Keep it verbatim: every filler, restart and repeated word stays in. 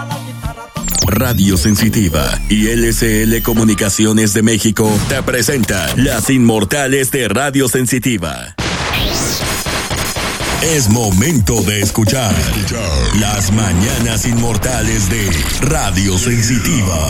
Radio Sensitiva y L S L Comunicaciones de México te presenta Las Inmortales de Radio Sensitiva. Es momento de escuchar Las Mañanas Inmortales de Radio Sensitiva.